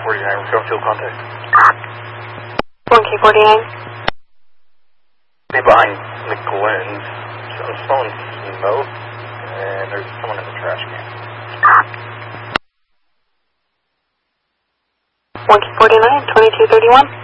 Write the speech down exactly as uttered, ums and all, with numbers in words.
forty-nine, we're going field contact. one K forty-nine. Be behind the Glens. So I'm smelling smoke, and there's someone in the trash can. one K forty-nine, twenty-two thirty-one.